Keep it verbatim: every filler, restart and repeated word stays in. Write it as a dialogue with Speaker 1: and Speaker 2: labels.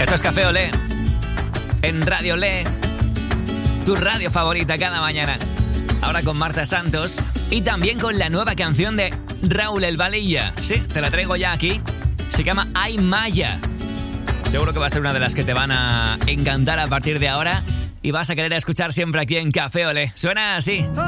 Speaker 1: Esto es Café Olé, en Radio Olé, tu radio favorita cada mañana. Ahora con Marta Santos y también con la nueva canción de Raúl El Valilla. Sí, te la traigo ya aquí. Se llama Ay Maya. Seguro que va a ser una de las que te van a encantar a partir de ahora y vas a querer escuchar siempre aquí en Café Olé. Suena así.